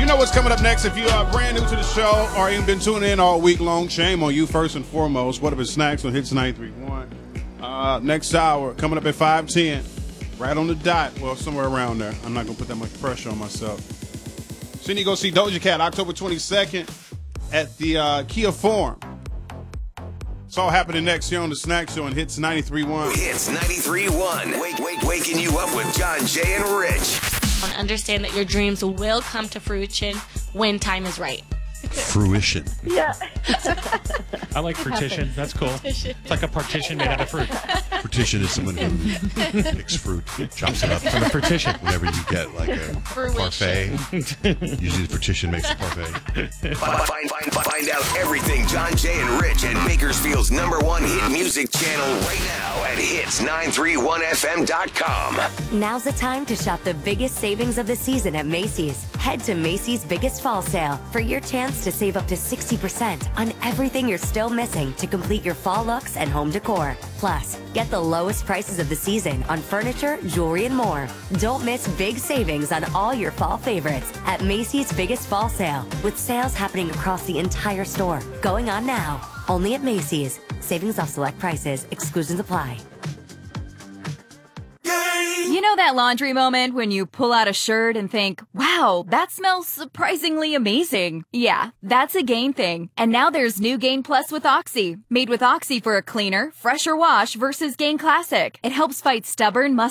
You know what's coming up next. If you are brand new to the show or even been tuning in all week long, shame on you first and foremost. What up is Snacks on Hits 93.1. Next hour, coming up at 5:10, right on the dot. Well, somewhere around there. I'm not going to put that much pressure on myself. So you need to go see Doja Cat October 22nd at the Kia Forum. It's all happening next here on the Snack Show on Hits 93.1. Hits 93.1. Waking you up with John, Jay, and Rich. Understand that your dreams will come to fruition when time is right. Fruition. Yeah. I like partition. That's cool. It's like a partition made out of fruit. Partition is someone who picks fruit, chops it up. From a partition. Whenever you get like a parfait, usually the partition makes a parfait. Find out everything John, Jay, and Rich and Bakersfield's #1 hit music channel right now at hits931fm.com. Now's the time to shop the biggest savings of the season at Macy's. Head to Macy's Biggest Fall Sale for your chance to save up to 60% on everything you're still missing to complete your fall looks and home decor. Plus, get the lowest prices of the season on furniture, jewelry, and more. Don't miss big savings on all your fall favorites at Macy's Biggest Fall Sale, with sales happening across the entire store. Going on now, only at Macy's. Savings off select prices. Exclusions apply. You know that laundry moment when you pull out a shirt and think, wow, that smells surprisingly amazing. Yeah, that's a Gain thing. And now there's new Gain Plus with Oxy. Made with Oxy for a cleaner, fresher wash versus Gain Classic. It helps fight stubborn,